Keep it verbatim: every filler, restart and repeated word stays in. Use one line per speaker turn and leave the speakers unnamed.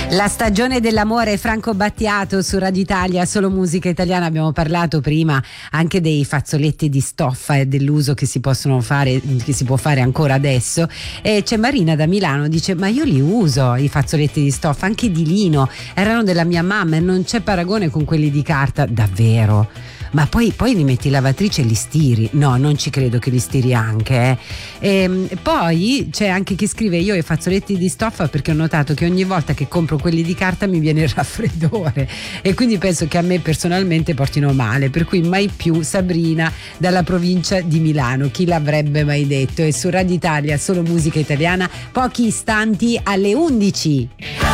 La stagione dell'amore, Franco Battiato su Radio Italia, solo musica italiana. Abbiamo parlato prima anche dei fazzoletti di stoffa e dell'uso che si possono fare, che si può fare ancora adesso. E c'è Marina da Milano, dice: ma io li uso i fazzoletti di stoffa, anche di lino, erano della mia mamma e non c'è paragone con quelli di carta. Davvero? Ma poi, poi li metti in lavatrice e li stiri? No, non ci credo che li stiri anche. Eh. E poi c'è anche chi scrive: io ho i fazzoletti di stoffa perché ho notato che ogni volta che compro quelli di carta mi viene il raffreddore e quindi penso che a me personalmente portino male, per cui mai più. Sabrina dalla provincia di Milano, chi l'avrebbe mai detto? E su Radio Italia, solo musica italiana, pochi istanti alle undici.